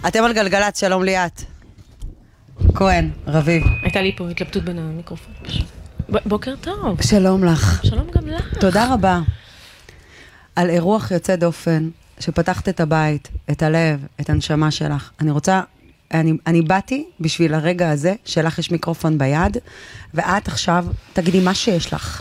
אתם על גלגלת, שלום ליאת. כהן, רביב. הייתה לי פה התלבטות בין המיקרופון. בוקר טוב. שלום לך. שלום גם לך. תודה רבה. על אירוח יוצא דופן, שפתחת את הבית, את הלב, את הנשמה שלך. אני באתי בשביל הרגע הזה, שלך יש מיקרופון ביד, ואת עכשיו תגידי מה שיש לך.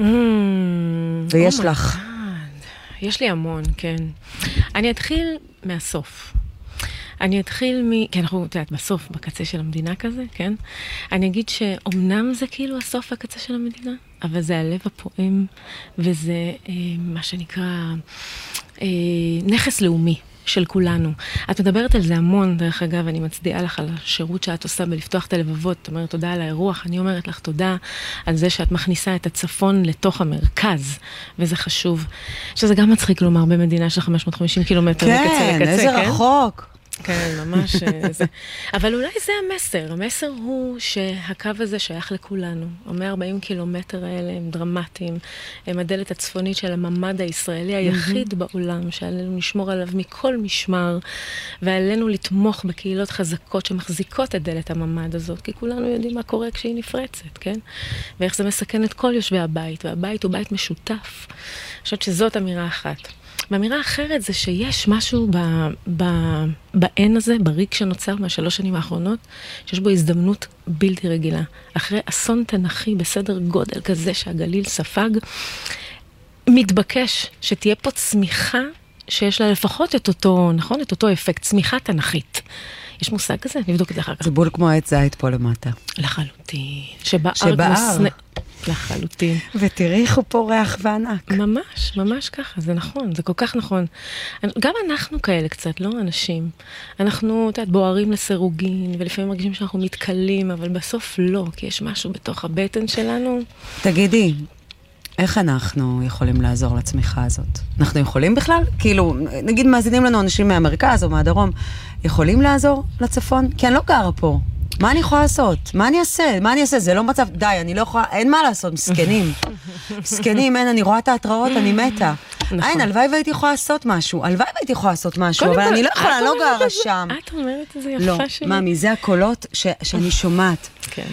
ויש לך. יש לי המון, כן. אני אתחיל מהסוף. אני אתחיל כי אנחנו, את יודעת, בסוף, בקצה של המדינה כזה, כן? אני אגיד שאומנם זה כאילו הסוף בקצה של המדינה, אבל זה הלב הפועם, וזה מה שנקרא נכס לאומי של כולנו. את מדברת על זה המון, דרך אגב, אני מצדיעה לך על השירות שאת עושה בלפתוח את הלבבות, את אומרת תודה על האירוח, אני אומרת לך תודה על זה שאת מכניסה את הצפון לתוך המרכז, וזה חשוב. שזה גם מצחיק לומר במדינה של 550 קילומטר מקצה לקצה, כן? איזה רחוק. כן, ממש זה. אבל אולי זה המסר. המסר הוא שהקו הזה שייך לכולנו. 140 קילומטר האלה הם דרמטיים. הם הדלת הצפונית של הממד הישראלי היחיד בעולם, שעלינו לשמור עליו מכל משמר, ועלינו לתמוך בקהילות חזקות שמחזיקות את דלת הממד הזאת, כי כולנו יודעים מה קורה כשהיא נפרצת, כן? ואיך זה מסכן את כל יושבי הבית, והבית הוא בית משותף. אני חושבת שזאת אמירה אחת. באמירה אחרת זה שיש משהו בעין הזה, בריק שנוצר מהשלוש שנים האחרונות, שיש בו הזדמנות בלתי רגילה. אחרי אסון תנכי בסדר גודל כזה שהגליל ספג, מתבקש שתהיה פה צמיחה שיש לה לפחות את אותו, נכון? את אותו אפקט, צמיחה תנכית. יש מושג כזה? נבדוק את זה אחר כך. זה בול כמו עץ זית פה למטה. לחלוטין. שבער. לחלוטין. ותראי איך הוא פה ריח וענק. ממש, ממש ככה, זה נכון, זה כל כך נכון. גם אנחנו כאלה קצת, לא אנשים. אנחנו, את יודעת, בוערים לסירוגין, ולפעמים מרגישים שאנחנו מתקלים, אבל בסוף לא, כי יש משהו בתוך הבטן שלנו. תגידי, איך אנחנו יכולים לעזור לצמיחה הזאת? אנחנו יכולים בכלל? כאילו, נגיד מאזינים לנו אנשים מהמרכז או מהדרום, יכולים לעזור לצפון? כי אני לא גרה פה. מה אני יכולה לעשות? מה אני אעשה? מה אני אעשה? זה לא מצב, די, אני לא יכולה, אין מה לעשות, מסכנים. מסכנים, אין, אני רואה את ההתראות, אני מתה. אין, הלוואי והייתי יכולה לעשות משהו, אבל אני לא יכולה, אני לא גרה שם. את אומרת את זה יפה שלי. לא, ממי, זה הקולות שאני שומעת.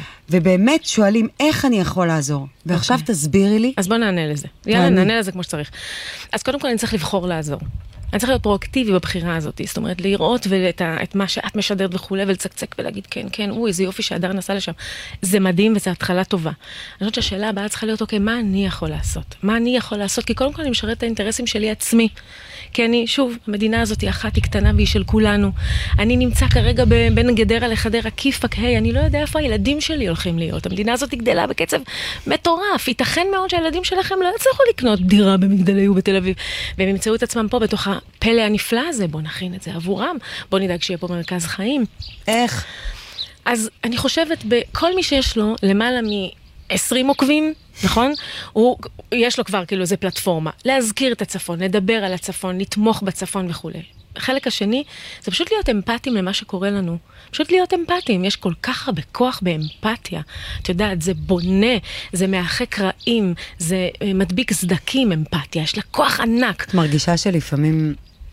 ובאמת שואלים איך אני יכול לעזור. ועכשיו תסבירי לי. אז בוא נענה לזה. יאללה, נענה לזה כמו שצריך. אז קודם כל אני צריך לבחור לעזור. אני צריך להיות פרואקטיבי בבחירה הזאת, זאת אומרת, לראות את מה שאת משדרת וכולי, ולצקצק ולהגיד, כן, כן, איזה יופי שהדר נסע לשם. זה מדהים וזו התחלה טובה. אני חושבת שהשאלה הבאה צריכה להיות, אוקיי, מה אני יכול לעשות? מה אני יכול לעשות? כי קודם כל אני משרת את האינטרסים שלי עצמי. כי אני, שוב, המדינה הזאת היא אחת, היא קטנה והיא של כולנו. אני נמצא כרגע בין גדרה לחדרה, כיפק, אני לא יודע איפה הילדים שלי הולכים להיות. המדינה הזאת היא גדלה בקצב מטורף. ייתכן מאוד שהילדים שלכם לא יצליחו לקנות דירה במגדלי ובתל אביב, והם ימצאו את עצמם פה בתוך הפלא הנפלא הזה. בוא נכין את זה עבורם. בוא נדאג שיהיה פה מרכז חיים. איך? אז אני חושבת בכל מי שיש לו למעלה מ-20 עוקבים, נכון? יש לו כבר כאילו איזה פלטפורמה. להזכיר את הצפון, לדבר על הצפון, לתמוך בצפון וכו'. החלק השני, זה פשוט להיות אמפתיים למה שקורה לנו. פשוט להיות אמפתיים. יש כל כך הרבה כוח באמפתיה. את יודעת, זה בונה, זה מאחק רעים, זה מדביק סדקים אמפתיה. יש לה כוח ענק. את מרגישה שלפעמים...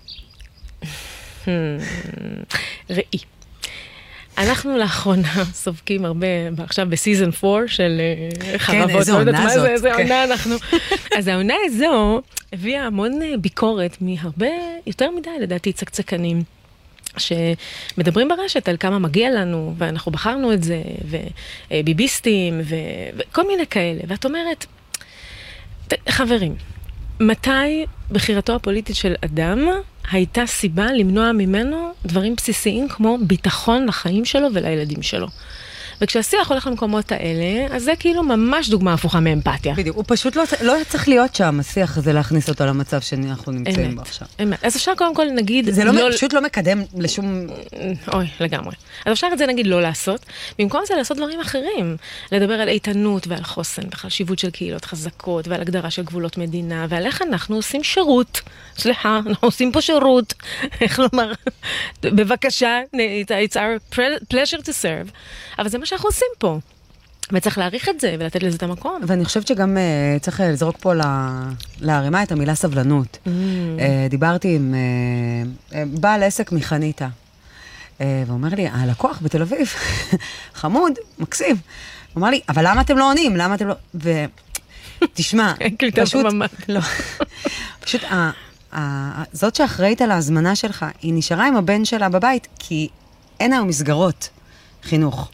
ראי. אנחנו לאחרונה סופקים הרבה, עכשיו בסיזן 4 של חרבות. כן, איזו עונה זאת. איזה עונה אנחנו. אז העונה הזו הביאה המון ביקורת מהרבה, יותר מדי לדעתי צקצקנים, שמדברים ברשת על כמה מגיע לנו, ואנחנו בחרנו את זה, וביביסטים, וכל מיני כאלה. ואת אומרת, חברים, מתי בחירתו הפוליטית של אדם הייתה סיבה למנוע ממנו דברים בסיסיים כמו ביטחון לחיים שלו ולילדים שלו? וכשהשיח הולך למקומות האלה, אז זה כאילו ממש דוגמה הפוכה מאמפתיה. בדיוק, הוא פשוט לא צריך להיות שם, השיח הזה להכניס אותו למצב שאנחנו נמצאים בו עכשיו. אמת. אז אפשר קודם כל נגיד... זה פשוט לא מקדם לשום... אוי, לגמרי. אז אפשר את זה נגיד לא לעשות, במקום זה לעשות דברים אחרים. לדבר על איתנות ועל חוסן, וחשיבות של קהילות חזקות, ועל הגדרה של גבולות מדינה, ועל איך אנחנו עושים שירות. סליחה, אנחנו עושים פה שירות. איך לומר? בבקשה, it's our pleasure to serve. אבל זה מה שאנחנו עושים פה. וצריך להעריך את זה ולתת לזה את המקום. ואני חושבת שגם צריך לזרוק פה להרימה את המילה סבלנות. דיברתי עם בעל עסק מחניתה, ואומר לי, הלקוח בתל אביב, חמוד, מקסים. הוא אמר לי, אבל למה אתם לא עונים? למה אתם לא... ותשמע, פשוט... לא. פשוט, זאת שאחראית על ההזמנה שלך, היא נשארה עם הבן שלה בבית, כי אין היום מסגרות חינוך.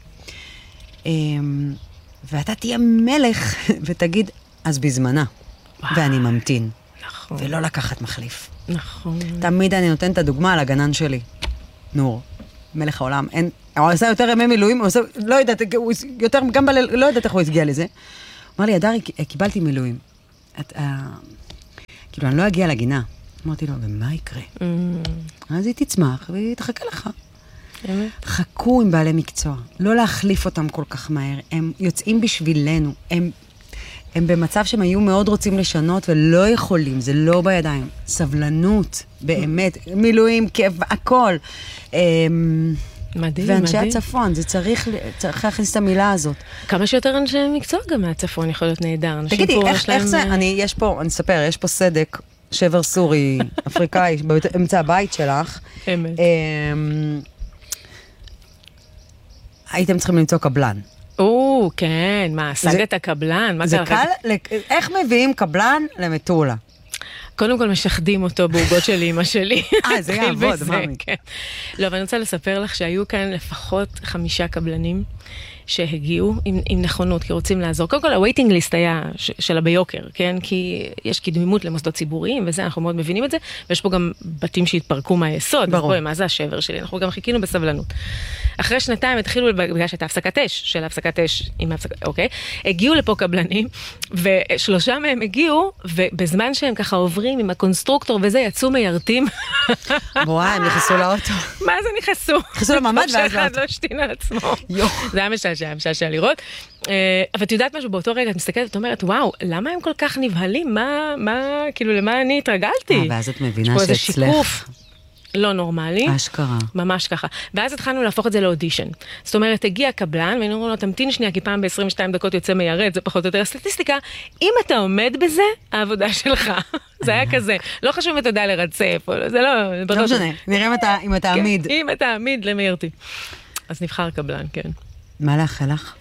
ואתה תהיה מלך ותגיד, אז בזמנה, ואני ממתין. נכון. ולא לקחת מחליף. נכון. תמיד אני נותן את הדוגמה על הגנן שלי. נור, מלך העולם. הוא עשה יותר ימי מילואים, הוא עושה, לא יודעת, יותר, גם בליל, לא יודעת איך הוא הסגיע לזה. הוא אמר לי, אדרי, קיבלתי מילואים. כאילו, אני לא אגיע לגינה. אמרתי לו, ומה יקרה? אז היא תצמח והיא תחכה לך. חכו עם בעלי מקצוע, לא להחליף אותם כל כך מהר. הם יוצאים בשבילנו. הם במצב שהם היו מאוד רוצים לשנות ולא יכולים, זה לא בידיים. סבלנות, באמת, מילואים, כיף, הכל. מדהים, ואנשי מדהים. הצפון, זה צריך להכניס את המילה הזאת. כמה שיותר אנשי מקצוע גם מהצפון יכול להיות נהדר. תגידי, איך זה, אני אספר, יש פה סדק, שבר סורי, אפריקאי, באמצע הבית שלך. אמת. הייתם צריכים למצוא קבלן. כן, מה, סגת הקבלן? זה קל, איך מביאים קבלן למטולה? קודם כל משחדים אותו בעוגות של אמא שלי. זה יעבוד, מאמי. לא, אבל אני רוצה לספר לך שהיו כאן לפחות 5 קבלנים שהגיעו עם נכונות, כי רוצים לעזור. קודם כל, ה-waiting list היה שלה ביוקר, כן? כי יש קדימות למוסדות ציבוריים, וזה, אנחנו מאוד מבינים את זה, ויש פה גם בתים שהתפרקו מהיסוד. ברור. מה זה השבר שלי? אנחנו גם חיכינו בסבלנות. אחרי 2 התחילו, בגלל שהייתה הפסקת אש, של הפסקת אש, אוקיי? הגיעו לפה קבלנים, ו3 מהם הגיעו, ובזמן שהם ככה עוברים עם הקונסטרוקטור וזה, יצאו מיירתים. וואי, הם נכנסו לאוטו. מה זה נכנסו? נכנסו לממד ואז לאוטו. שאחד לא שתין על עצמו. זה היה משעשע לראות. אבל את יודעת משהו, באותו רגע את מסתכלת ואת אומרת, וואו, למה הם כל כך נבהלים? כאילו, למה אני התרגלתי? ואז את מבינה שאצלך... לא נורמלי. אשכרה. ממש ככה. ואז התחלנו להפוך את זה לאודישן. זאת אומרת, הגיע קבלן, ואני אומרת לו, תמתין שנייה, כי פעם ב-22 דקות יוצא מיירד, זה פחות או יותר סטטיסטיקה. אם אתה עומד בזה, העבודה שלך. זה היה כזה. לא חשוב אם אתה יודע לרצף, זה לא... לא משנה, נראה אם אתה עמיד. אם אתה עמיד, למיירתי. אז נבחר קבלן, כן. מה לאחל לך?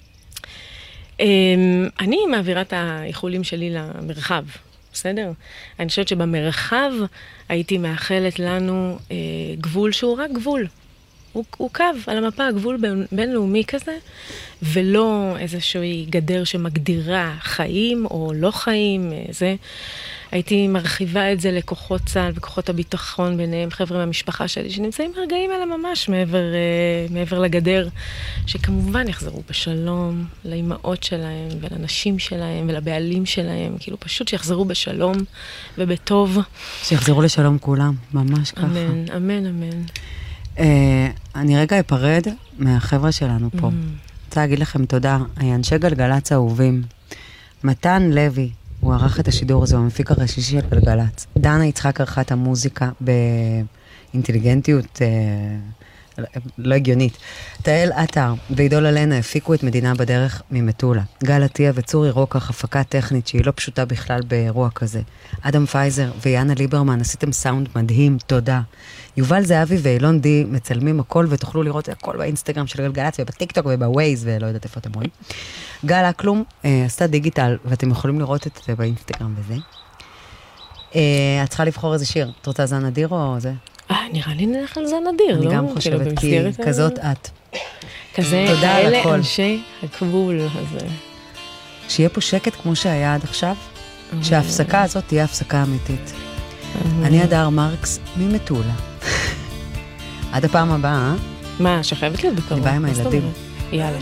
אני מעבירה את האיחולים שלי למרחב. בסדר? אני חושבת שבמרחב הייתי מאחלת לנו גבול שהוא רק גבול. הוא קו על המפה, גבול בינלאומי כזה, ולא איזושהי גדר שמגדירה חיים או לא חיים, זה. הייתי מרחיבה את זה לכוחות צה"ל וכוחות הביטחון ביניהם, חבר'ה מהמשפחה שלי, שנמצאים ברגעים האלה ממש מעבר לגדר, שכמובן יחזרו בשלום לאימהות שלהם ולנשים שלהם ולבעלים שלהם, כאילו פשוט שיחזרו בשלום ובטוב. שיחזרו לשלום כולם, ממש ככה. אמן, אמן, אמן. אני רגע אפרד מהחבר'ה שלנו פה. רוצה להגיד לכם תודה, אנשי גלגלץ האהובים. מתן לוי, הוא ערך את השידור הזה, הוא המפיק הראשי של גלגלץ. דנה יצחק ערכה את המוזיקה באינטליגנטיות לא הגיונית. תהל עטר ועידו ללנה הפיקו את מדינה בדרך ממטולה. גל עטיה וצורי רוקח, הפקה טכנית שהיא לא פשוטה בכלל באירוע כזה. אדם פייזר ויאנה ליברמן, עשיתם סאונד מדהים, תודה. יובל זהבי ואילון די מצלמים הכל, ותוכלו לראות הכל באינסטגרם של גלגלץ ובטיקטוק ובווייז, ולא יודעת איפה אתם רואים. גל אקלום עשתה דיגיטל, ואתם יכולים לראות את זה באינסטגרם וזה. את צריכה לבחור איזה שיר. את רוצה זן אדיר או זה? נראה לי נלך על זן אדיר, לא? אני גם חושבת, כי כזאת את. כזה, אלה אנשי הגבול הזה. שיהיה פה שקט כמו שהיה עד עכשיו, שההפסקה הזאת תהיה הפסקה אמיתית. אני אדר מרקס ממטולה. עד הפעם הבאה. מה, שחייבת להיות בקרוב? אני באה עם הילדים. יאללה.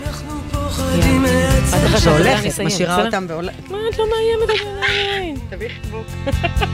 את שהולכת, משאירה אותם והולכת. מה, את לא מאיימת? תביא חיבוק.